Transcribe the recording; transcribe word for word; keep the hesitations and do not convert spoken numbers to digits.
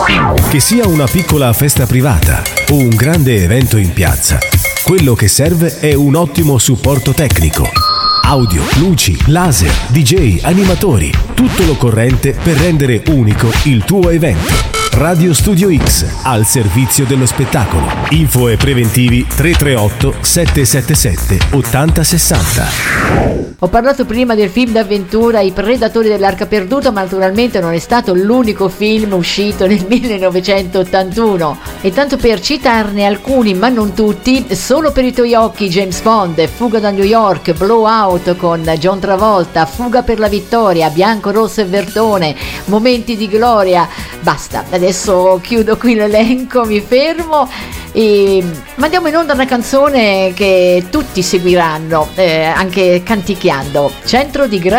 Che sia una piccola festa privata o un grande evento in piazza, quello che serve è un ottimo supporto tecnico. Audio, luci, laser, D J, animatori, tutto l'occorrente per rendere unico il tuo evento. Radio Studio X, al servizio dello spettacolo. Info e preventivi tre tre otto sette sette sette otto zero sei zero. Ho parlato prima del film d'avventura I Predatori dell'Arca Perduta, ma naturalmente non è stato l'unico film uscito nel millenovecentottantuno. E tanto per citarne alcuni, ma non tutti, Solo per i tuoi occhi, James Bond, Fuga da New York, Blowout con John Travolta, Fuga per la vittoria, Bianco, Rosso e Vertone, Momenti di gloria. Basta, adesso chiudo qui l'elenco, mi fermo e mandiamo in onda una canzone che tutti seguiranno, eh, anche canticchiando. Centro di